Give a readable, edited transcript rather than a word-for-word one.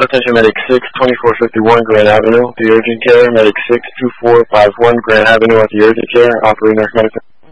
Attention Medic 6, 2451 Grand Avenue, the urgent care. Medic 6, 2451 Grand Avenue at the urgent care. Operating nurse medical.